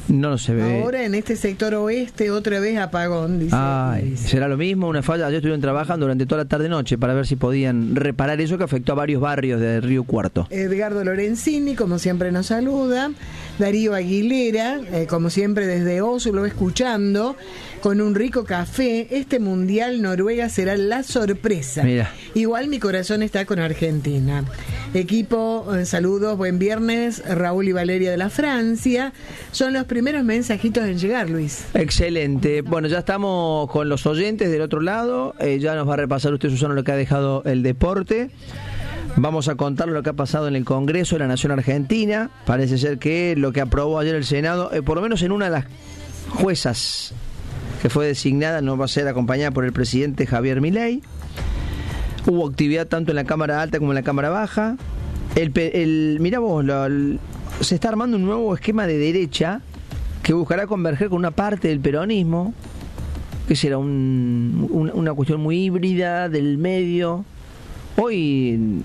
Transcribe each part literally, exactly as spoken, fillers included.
No se ve. Ahora en este sector oeste otra vez apagón, dice. Ay, dice. ¿será lo mismo? Una falla. Ayer estuvieron trabajando durante toda la tarde-noche para ver si podían reparar eso que afectó a varios barrios de Río Cuarto. Edgardo Lorenzini, como siempre, nos saluda. Darío Aguilera, eh, como siempre desde Oslo, escuchando, con un rico café. Este Mundial Noruega será la sorpresa. Mira. Igual mi corazón está con Argentina. Equipo, eh, saludos, buen viernes. Raúl y Valeria de la Francia. Son los primeros mensajitos en llegar, Luis. Excelente. Bueno, ya estamos con los oyentes del otro lado. Eh, ya nos va a repasar usted, Susana, lo que ha dejado el deporte. Vamos a contar lo que ha pasado en el Congreso de la Nación Argentina. Parece ser que lo que aprobó ayer el Senado, eh, por lo menos en una de las juezas que fue designada, no va a ser acompañada por el presidente Javier Milei. Hubo actividad tanto en la Cámara Alta como en la Cámara Baja. El, el, mirá vos, lo, el, se está armando un nuevo esquema de derecha que buscará converger con una parte del peronismo, que será un, un, una cuestión muy híbrida del medio. Hoy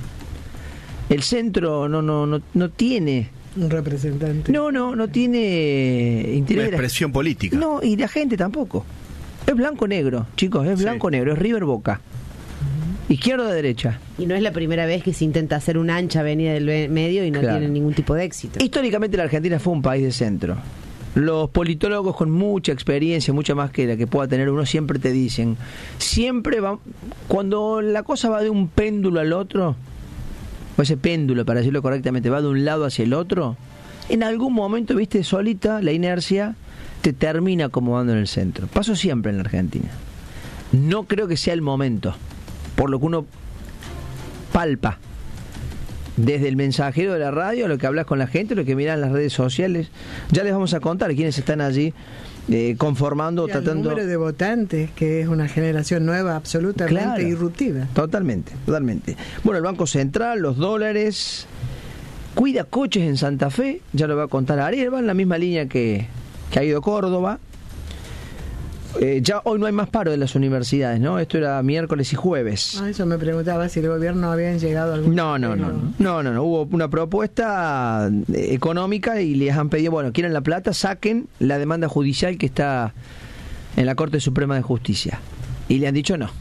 el centro no no no, no tiene un representante. No, no, no tiene interés. Una expresión política. No, y la gente tampoco. Es blanco-negro, chicos, es blanco-negro, es River-Boca. Izquierda o derecha. Y no es la primera vez que se intenta hacer una ancha avenida del medio y no claro. tiene ningún tipo de éxito. Históricamente la Argentina fue un país de centro. Los politólogos con mucha experiencia, mucha más que la que pueda tener uno, siempre te dicen, siempre va, cuando la cosa va de un péndulo al otro, o ese péndulo, para decirlo correctamente, va de un lado hacia el otro, en algún momento, viste, solita, la inercia te termina acomodando en el centro. Pasó siempre en la Argentina. No creo que sea el momento, por lo que uno palpa. Desde el mensajero de la radio, lo que hablas con la gente, lo que miran en las redes sociales. Ya les vamos a contar quiénes están allí eh, conformando, y tratando... el número de votantes, que es una generación nueva, absolutamente claro, irruptiva. Totalmente, totalmente. Bueno, el Banco Central, los dólares, cuida coches en Santa Fe, ya lo va a contar Ariel, va en la misma línea que, que ha ido Córdoba. Eh, ya hoy no hay más paro de las universidades, ¿no? Esto era miércoles y jueves. Ah, eso me preguntaba si el gobierno habían llegado a algún... No, no, no, no, no, no, no. Hubo una propuesta económica y les han pedido, bueno, quieren la plata, saquen la demanda judicial que está en la Corte Suprema de Justicia. Y le han dicho no.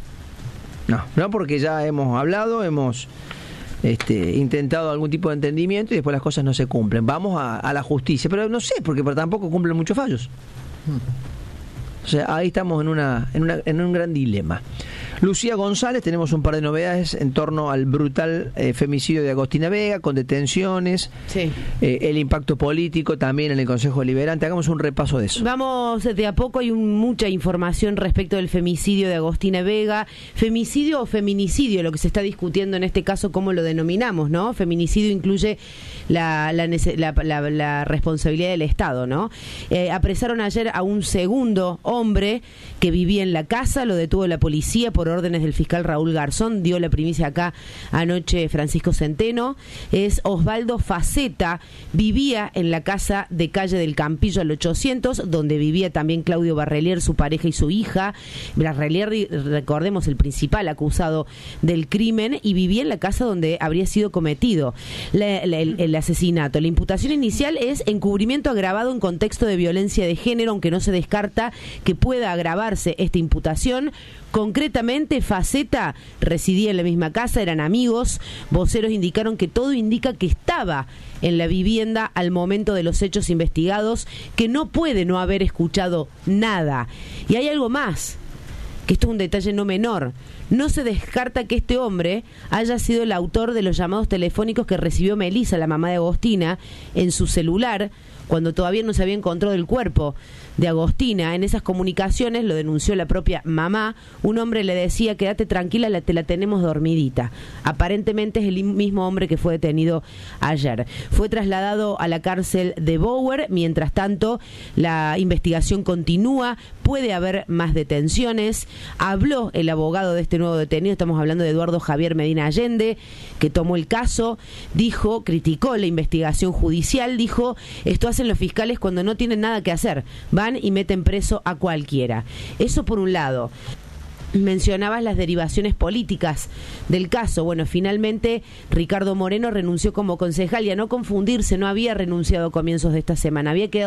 No, no, porque ya hemos hablado, hemos este, intentado algún tipo de entendimiento y después las cosas no se cumplen. Vamos a, a la justicia, pero no sé, porque tampoco cumplen muchos fallos. Hmm. O sea, ahí estamos en una, en una en un gran dilema. Lucía González, tenemos un par de novedades en torno al brutal eh, femicidio de Agostina Vega, con detenciones, sí. eh, el impacto político también en el Consejo Deliberante. Hagamos un repaso de eso. Vamos, de a poco hay un, mucha información respecto del femicidio de Agostina Vega. Femicidio o feminicidio, lo que se está discutiendo en este caso, cómo lo denominamos, ¿no? Feminicidio incluye la, la, la, la, la responsabilidad del Estado, ¿no? Eh, apresaron ayer a un segundo hombre que vivía en la casa, lo detuvo la policía por órdenes del fiscal Raúl Garzón, dio la primicia acá anoche Francisco Centeno. Es Osvaldo Faceta, vivía en la casa de calle del Campillo al ochocientos, donde vivía también Claudio Barrelier, su pareja y su hija. Barrelier, recordemos, el principal acusado del crimen, y vivía en la casa donde habría sido cometido la, la, el, el asesinato. La imputación inicial es encubrimiento agravado en contexto de violencia de género, aunque no se descarta que pueda agravarse esta imputación. Concretamente, Faceta residía en la misma casa, eran amigos. Voceros indicaron que todo indica que estaba en la vivienda al momento de los hechos investigados, que no puede no haber escuchado nada. Y hay algo más, que esto es un detalle no menor. No se descarta que este hombre haya sido el autor de los llamados telefónicos que recibió Melissa, la mamá de Agostina, en su celular, cuando todavía no se había encontrado el cuerpo de Agostina. En esas comunicaciones, lo denunció la propia mamá, un hombre le decía: quédate tranquila, la, te la tenemos dormidita. Aparentemente es el mismo hombre que fue detenido ayer. Fue trasladado a la cárcel de Bower. Mientras tanto, la investigación continúa, puede haber más detenciones. Habló el abogado de este nuevo detenido, estamos hablando de Eduardo Javier Medina Allende, que tomó el caso, dijo, criticó la investigación judicial, dijo: esto hacen los fiscales cuando no tienen nada que hacer, van y meten preso a cualquiera. Eso por un lado. Mencionabas las derivaciones políticas del caso. Bueno, finalmente Ricardo Moreno renunció como concejal, y a no confundirse, no había renunciado a comienzos de esta semana, había quedado